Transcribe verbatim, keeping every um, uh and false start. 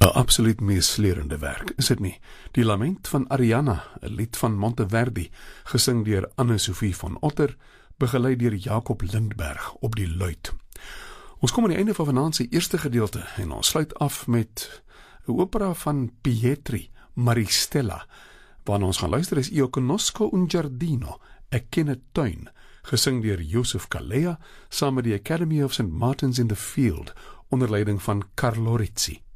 'n absoluut meesleurende werk, is dit nie? Die Lament van Arianna, 'n lied van Monteverdi, gesing deur Anne-Sophie van Otter, begeleid deur Jacob Lindberg op die luit. Ons kom aan die einde van vanaand se eerste gedeelte en ons sluit af met 'n opera van Pietri, Maristella, waarna ons gaan luister is Io conosco un giardino, Ek ken 'n tuin, gesing deur Joseph Calleja, saam met die Academy of Saint Martin's in the Field, onder leiding van Carlo Rizzi.